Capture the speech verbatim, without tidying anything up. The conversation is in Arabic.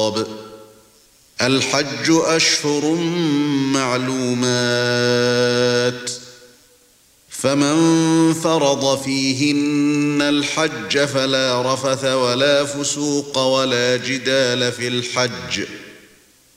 الخطاب الحج أشهر معلومات فمن فرض فيهن الحج فلا رفث ولا فسوق ولا جدال في الحج